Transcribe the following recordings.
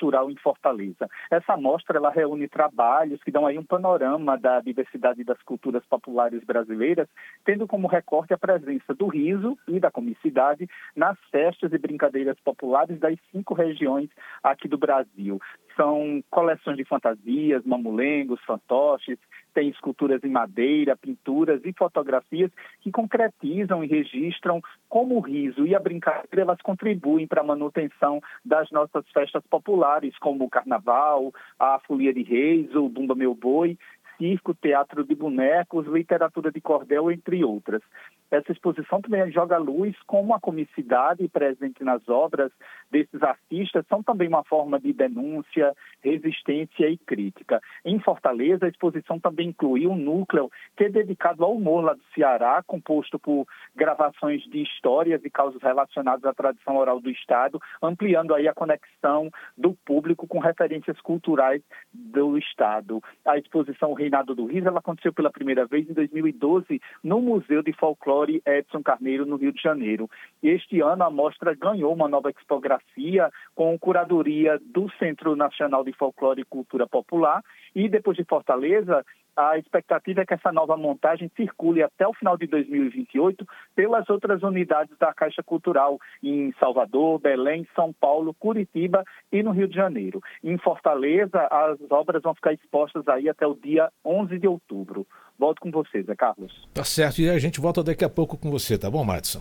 cultural em Fortaleza. Essa mostra ela reúne trabalhos que dão aí um panorama da diversidade das culturas populares brasileiras, tendo como recorte a presença do riso e da comicidade nas festas e brincadeiras populares das 5 regiões aqui do Brasil. São coleções de fantasias, mamulengos, fantoches, tem esculturas em madeira, pinturas e fotografias que concretizam e registram como o riso e a brincadeira elas contribuem para a manutenção das nossas festas populares, como o Carnaval, a Folia de Reis, o Bumba Meu Boi, circo, teatro de bonecos, literatura de cordel, entre outras. Essa exposição também joga luz como a comicidade presente nas obras desses artistas são também uma forma de denúncia, resistência e crítica. Em Fortaleza, a exposição também inclui um núcleo que é dedicado ao humor lá do Ceará, composto por gravações de histórias e causas relacionadas à tradição oral do Estado, ampliando aí a conexão do público com referências culturais do Estado. A exposição Reinado do Riso ela aconteceu pela primeira vez em 2012 no Museu de Folclore Edson Carneiro, no Rio de Janeiro. E este ano a mostra ganhou uma nova expografia com curadoria do Centro Nacional de Folclore e Cultura Popular e depois de Fortaleza, a expectativa é que essa nova montagem circule até o final de 2028 pelas outras unidades da Caixa Cultural em Salvador, Belém, São Paulo, Curitiba e no Rio de Janeiro. Em Fortaleza, as obras vão ficar expostas aí até o dia 11 de outubro. Volto com você, Zé Carlos. Tá certo, e a gente volta daqui a pouco com você, tá bom, Madison?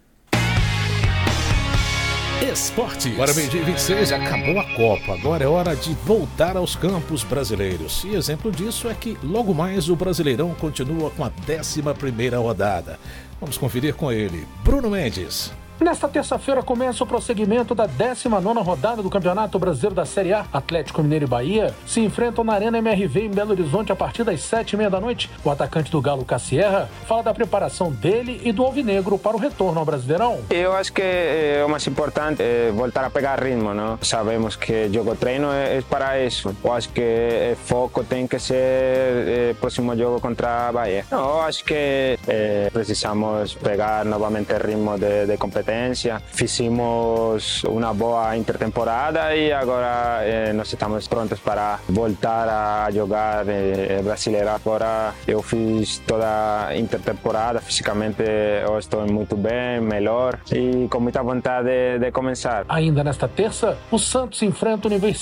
Esportes. Agora, meio-dia 26, acabou a Copa. Agora é hora de voltar aos campos brasileiros. E exemplo disso é que logo mais o Brasileirão continua com a 11ª rodada. Vamos conferir com ele, Bruno Mendes. Nesta terça-feira começa o prosseguimento da 19ª rodada do Campeonato Brasileiro da Série A. Atlético Mineiro e Bahia se enfrentam na Arena MRV em Belo Horizonte a partir das 7h30 da noite. O atacante do Galo, Cassierra, fala da preparação dele e do Alvinegro para o retorno ao Brasileirão. Eu acho que o mais importante é voltar a pegar ritmo, não? Sabemos que jogo treino é para isso. Eu acho que o foco tem que ser o próximo jogo contra a Bahia. Eu acho que precisamos pegar novamente ritmo de competição. Fizemos uma boa intertemporada e agora nós estamos prontos para voltar a jogar Brasileiro. Agora eu fiz toda a intertemporada, fisicamente eu estou muito bem, melhor e com muita vontade de começar. Ainda nesta terça, o Santos enfrenta o Universidade